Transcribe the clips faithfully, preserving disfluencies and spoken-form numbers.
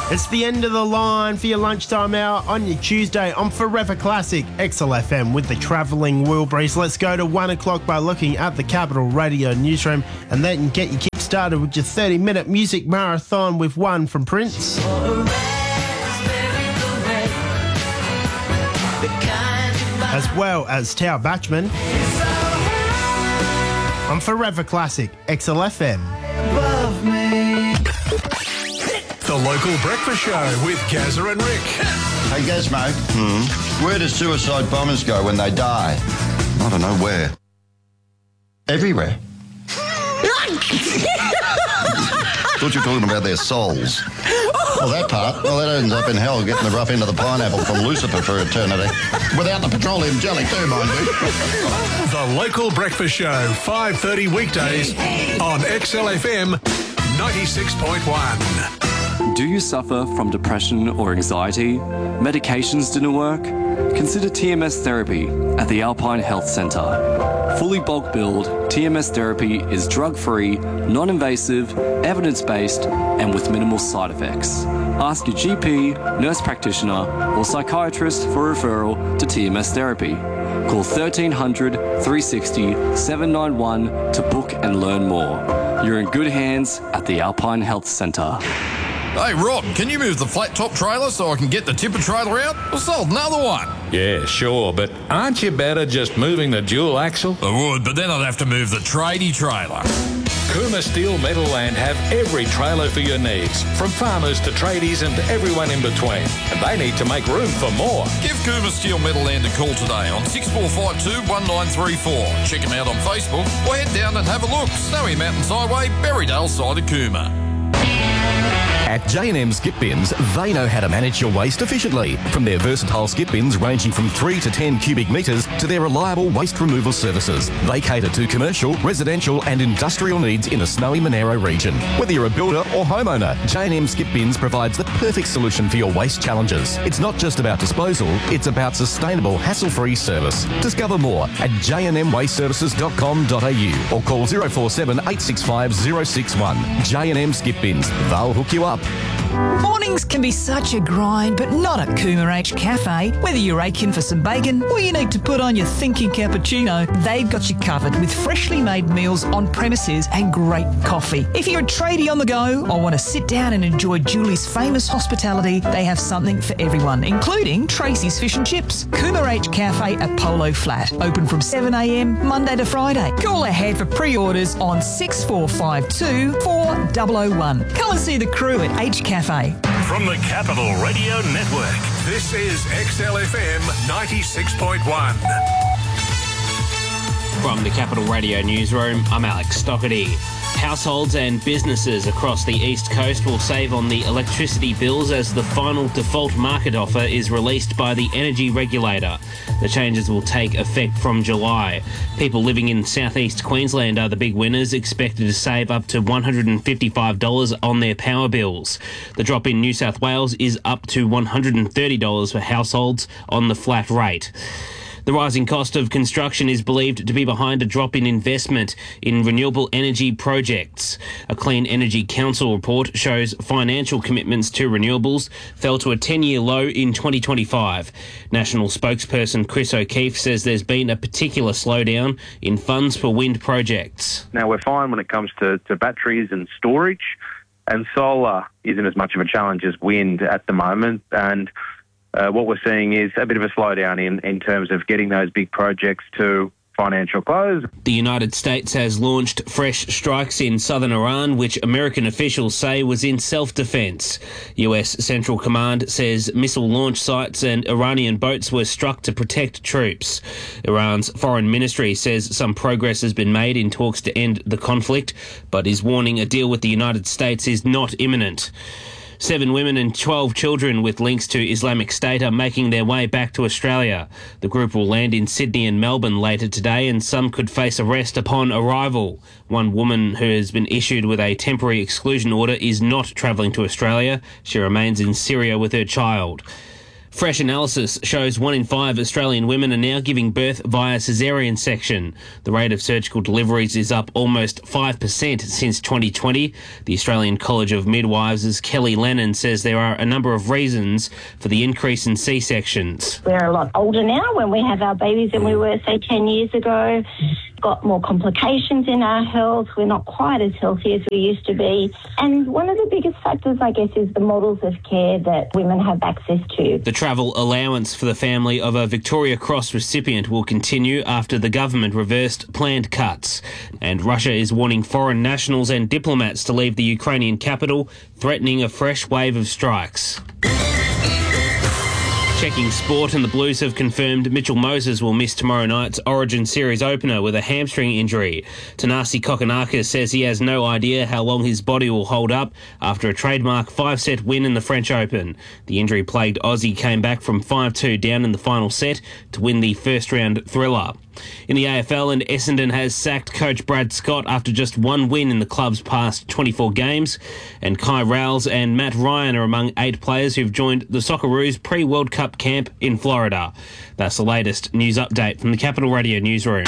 It's the end of the line for your lunchtime hour on your Tuesday on Forever Classic X L F M with the Travelling Wilburys. Let's go to one o'clock by looking at the Capital Radio newsroom, and then get your kick started with your thirty minute music marathon with one from Prince. As well as Tao Bachman on Forever Classic X L F M. The Local Breakfast Show with Gazza and Rick. Hey, Gazmo, mm. where do suicide bombers go when they die? I don't know where. Everywhere. Thought you were talking about their souls. Well, that part, well, that ends up in hell getting the rough end of the pineapple from Lucifer for eternity. Without the petroleum jelly too, mind you. The Local Breakfast Show, five thirty weekdays on X L F M ninety-six point one. Do you suffer from depression or anxiety? Medications didn't work? Consider T M S therapy at the Alpine Health Centre. Fully bulk billed, T M S therapy is drug-free, non-invasive, evidence-based, and with minimal side effects. Ask your G P, nurse practitioner, or psychiatrist for referral to T M S therapy. Call thirteen hundred, three sixty, seven nine one to book and learn more. You're in good hands at the Alpine Health Centre. Hey, Rob, can you move the flat-top trailer so I can get the tipper trailer out? I sold another one. Yeah, sure, but aren't you better just moving the dual axle? I would, but then I'd have to move the tradie trailer. Cooma Steel Meadowland have every trailer for your needs, from farmers to tradies and everyone in between. And they need to make room for more. Give Cooma Steel Meadowland a call today on six four five two, one nine three four. Check them out on Facebook or head down and have a look. Snowy Mountains Highway, Berrydale side of Cooma. At J and M Skip Bins, they know how to manage your waste efficiently. From their versatile skip bins ranging from three to ten cubic metres to their reliable waste removal services. They cater to commercial, residential and industrial needs in the snowy Monaro region. Whether you're a builder or homeowner, J and M Skip Bins provides the perfect solution for your waste challenges. It's not just about disposal, it's about sustainable, hassle-free service. Discover more at j and m waste services dot com dot a u or call zero four seven, eight six five, zero six one. J and M Skip Bins. They'll hook you up. Mornings can be such a grind, but not at Cooma H Cafe. Whether you're aching for some bacon or you need to put on your thinking cappuccino, they've got you covered with freshly made meals on premises and great coffee. If you're a tradie on the go or want to sit down and enjoy Julie's famous hospitality, they have something for everyone, including Tracy's Fish and Chips. Cooma H Cafe at Polo Flat, open from seven a m Monday to Friday. Call ahead for pre-orders on six four five two, four zero zero one. Come and see the crew at H Cafe. From the Capital Radio Network, this is X L F M ninety-six point one. From the Capital Radio newsroom, I'm Alex Stockerty. Households and businesses across the East Coast will save on the electricity bills as the final default market offer is released by the energy regulator. The changes will take effect from July. People living in southeast Queensland are the big winners, expected to save up to one hundred fifty-five dollars on their power bills. The drop in New South Wales is up to one hundred thirty dollars for households on the flat rate. The rising cost of construction is believed to be behind a drop in investment in renewable energy projects. A Clean Energy Council report shows financial commitments to renewables fell to a ten-year low in twenty twenty-five. National spokesperson Chris O'Keefe says there's been a particular slowdown in funds for wind projects. Now, we're fine when it comes to, to batteries and storage, and solar isn't as much of a challenge as wind at the moment, and Uh, what we're seeing is a bit of a slowdown in, in terms of getting those big projects to financial close. The United States has launched fresh strikes in southern Iran, which American officials say was in self-defense. U S Central Command says missile launch sites and Iranian boats were struck to protect troops. Iran's foreign ministry says some progress has been made in talks to end the conflict, but is warning a deal with the United States is not imminent. Seven women and twelve children with links to Islamic State are making their way back to Australia. The group will land in Sydney and Melbourne later today, and some could face arrest upon arrival. One woman who has been issued with a temporary exclusion order is not travelling to Australia. She remains in Syria with her child. Fresh analysis shows one in five Australian women are now giving birth via caesarean section. The rate of surgical deliveries is up almost five percent since twenty twenty. The Australian College of Midwives' Kelly Lennon says there are a number of reasons for the increase in C-sections. We're a lot older now when we have our babies than we were, say, ten years ago. Got more complications in our health. We're not quite as healthy as we used to be. And one of the biggest factors, I guess, is the models of care that women have access to. The travel allowance for the family of a Victoria Cross recipient will continue after the government reversed planned cuts. And Russia is warning foreign nationals and diplomats to leave the Ukrainian capital, threatening a fresh wave of strikes. Checking sport, and the Blues have confirmed Mitchell Moses will miss tomorrow night's Origin Series opener with a hamstring injury. Tanasi Kokonakis says he has no idea how long his body will hold up after a trademark five-set win in the French Open. The injury-plagued Aussie came back from five two down in the final set to win the first-round thriller. In the A F L, and Essendon has sacked coach Brad Scott after just one win in the club's past twenty-four games. And Kai Rowles and Matt Ryan are among eight players who've joined the Socceroos pre-World Cup camp in Florida. That's the latest news update from the Capital Radio newsroom.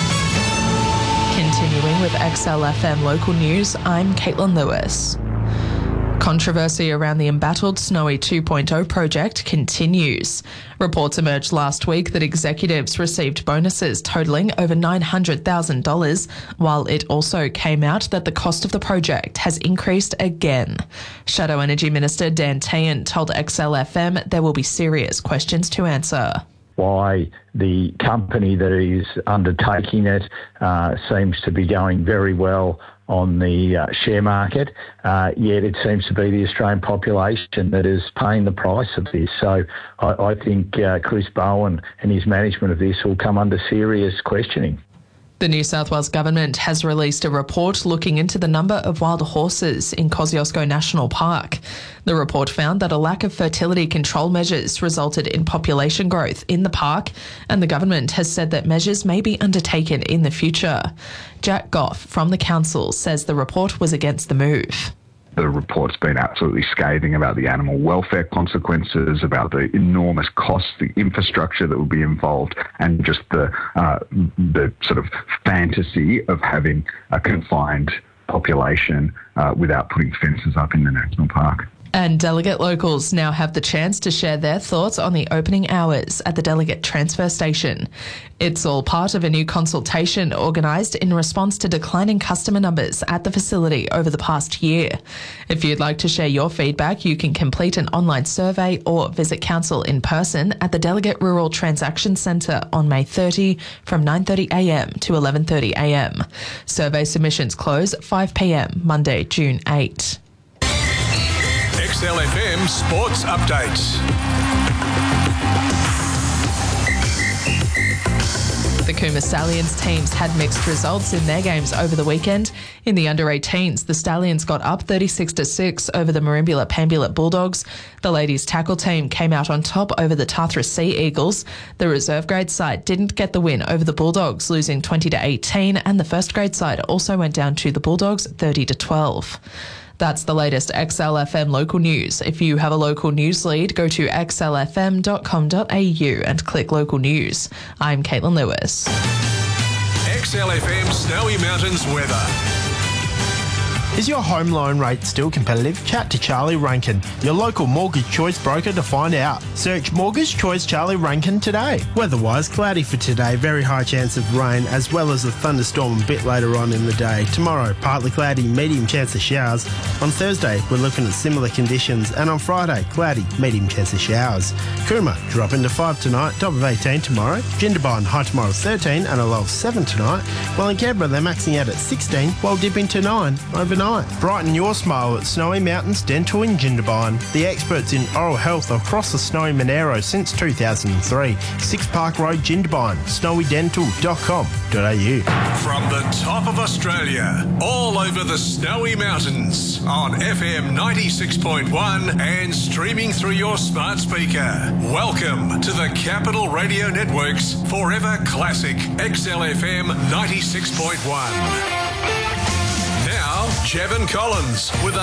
Continuing with X L F M local news, I'm Caitlin Lewis. Controversy around the embattled Snowy two point oh project continues. Reports emerged last week that executives received bonuses totalling over nine hundred thousand dollars, while it also came out that the cost of the project has increased again. Shadow Energy Minister Dan Tehan told X L F M there will be serious questions to answer. Why the company that is undertaking it uh, seems to be going very well on the uh, share market, uh, yet it seems to be the Australian population that is paying the price of this. So I, I think uh, Chris Bowen and his management of this will come under serious questioning. The New South Wales Government has released a report looking into the number of wild horses in Kosciuszko National Park. The report found that a lack of fertility control measures resulted in population growth in the park, and the government has said that measures may be undertaken in the future. Jack Goff from the council says the report was against the move. The report's been absolutely scathing about the animal welfare consequences, about the enormous costs, the infrastructure that will be involved, and just the uh, the sort of fantasy of having a confined population uh, without putting fences up in the national park. And delegate locals now have the chance to share their thoughts on the opening hours at the delegate transfer station. It's all part of a new consultation organised in response to declining customer numbers at the facility over the past year. If you'd like to share your feedback, you can complete an online survey or visit council in person at the Delegate Rural Transaction Centre on May thirtieth from nine thirty a m to eleven thirty a m. Survey submissions close at five p m Monday, June eighth. X L F M Sports Updates. The Cooma Stallions teams had mixed results in their games over the weekend. In the under eighteens, the Stallions got up thirty-six to six over the Merimbula Pambulet Bulldogs. The ladies' tackle team came out on top over the Tathra Sea Eagles. The reserve grade side didn't get the win over the Bulldogs, losing twenty to eighteen, and the first grade side also went down to the Bulldogs thirty to twelve. That's the latest X L F M local news. If you have a local news lead, go to x l f m dot com dot a u and click local news. I'm Caitlin Lewis. X L F M Snowy Mountains weather. Is your home loan rate still competitive? Chat to Charlie Rankin, your local mortgage choice broker, to find out. Search Mortgage Choice Charlie Rankin today. Weather-wise, cloudy for today, very high chance of rain, as well as a thunderstorm a bit later on in the day. Tomorrow, partly cloudy, medium chance of showers. On Thursday, we're looking at similar conditions, and on Friday, cloudy, medium chance of showers. Cooma, drop into five tonight, top of eighteen tomorrow. Jindabyne, high tomorrow thirteen and a low of seven tonight. While in Canberra, they're maxing out at sixteen, while dipping to nine overnight. Brighten your smile at Snowy Mountains Dental in Jindabyne, the experts in oral health across the Snowy Monaro since two thousand three. Six Park Road, Jindabyne, snowy dental dot com dot a u. From the top of Australia, all over the Snowy Mountains, on F M ninety-six point one and streaming through your smart speaker. Welcome to the Capital Radio Network's Forever Classic X L F M ninety-six point one. Now, Jevon Collins with a